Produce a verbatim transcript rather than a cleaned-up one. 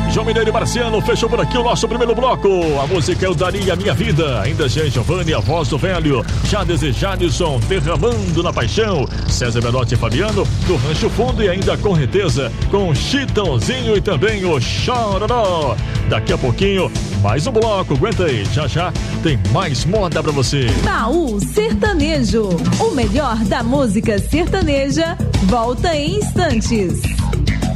João Mineiro e Marciano, fechou por aqui o nosso primeiro bloco. A música é o Daria Minha Vida. Ainda Jean Giovanni, a voz do velho. Jades e Jadson, Derramando na Paixão. César Belotti e Fabiano, do Rancho Fundo. E ainda Correnteza, com Chitãozinho e também o Chororó. Daqui a pouquinho, mais um bloco. Aguenta aí, já já tem mais moda pra você. Baú Sertanejo. O melhor da música sertaneja volta em instantes.